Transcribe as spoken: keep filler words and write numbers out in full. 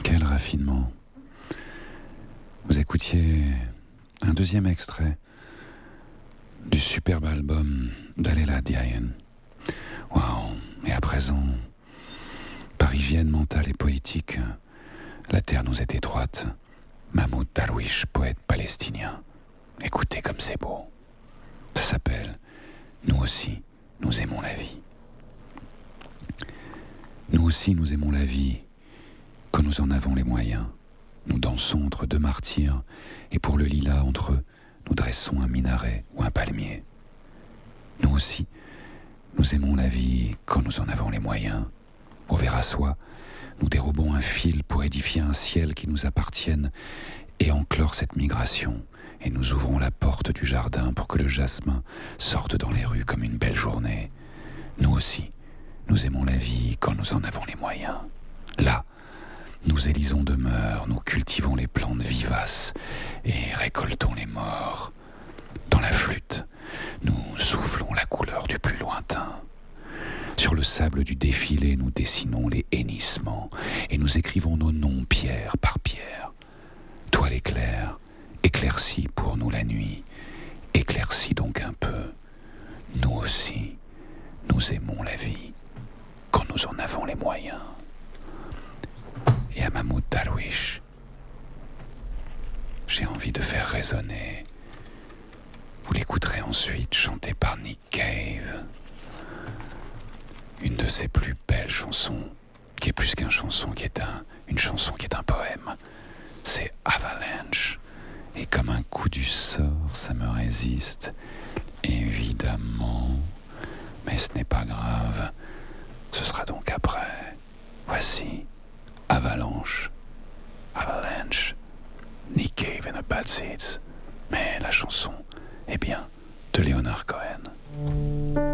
Quel raffinement. Vous écoutiez un deuxième extrait du superbe album d'Alela Diayen. Waouh. Et à présent, par hygiène mentale et poétique, la terre nous est étroite. Mahmoud Darwish, poète palestinien. Écoutez comme c'est beau. Ça s'appelle « Nous aussi, nous aimons la vie ». Nous aussi, nous aimons la vie quand nous en avons les moyens. Nous dansons entre deux martyrs et pour le lilas entre eux, nous dressons un minaret ou un palmier. Nous aussi, nous aimons la vie quand nous en avons les moyens. Au verre à soie, nous dérobons un fil pour édifier un ciel qui nous appartienne et enclore cette migration. Et nous ouvrons la porte du jardin pour que le jasmin sorte dans les rues comme une belle journée. Nous aussi, nous aimons la vie quand nous en avons les moyens. Là, nous élisons demeure, nous cultivons les plantes vivaces et récoltons les morts. Dans la flûte, nous soufflons la couleur du plus lointain. Sur le sable du défilé, nous dessinons les hennissements et nous écrivons nos noms pierre par pierre. Toi l'éclair, éclaircis pour nous la nuit, éclaircis donc un peu. Nous aussi, nous aimons la vie quand nous en avons les moyens. Et à Mahmoud Darwish, j'ai envie de faire résonner. Vous l'écouterez ensuite chanté par Nick Cave. Une de ses plus belles chansons, qui est plus qu'une chanson, qui est un, une chanson qui est un poème. C'est Avalanche. Et comme un coup du sort, ça me résiste. Évidemment. Mais ce n'est pas grave. Ce sera donc après. Voici Avalanche. Avalanche. Nick Cave and the Bad Seeds. Mais la chanson, eh bien, de Leonard Cohen.